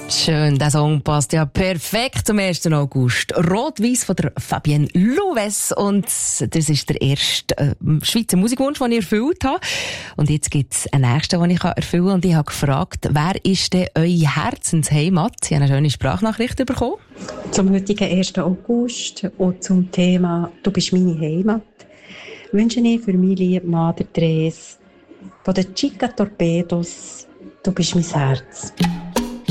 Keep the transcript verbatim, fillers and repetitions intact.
Schön, der Song passt ja perfekt zum ersten August. Rot-Weiss von der Fabienne Louves. Und das ist der erste äh, Schweizer Musikwunsch, den ich erfüllt habe. Und jetzt gibt es einen nächsten, den ich erfüllen kann. Und ich habe gefragt, wer ist denn eure Herzensheimat? Ich habe eine schöne Sprachnachricht bekommen. Zum heutigen ersten August und zum Thema «Du bist meine Heimat» wünsche ich für meinen lieben Mann, der Dres, von den Chica Torpedos «Du bist mein Herz».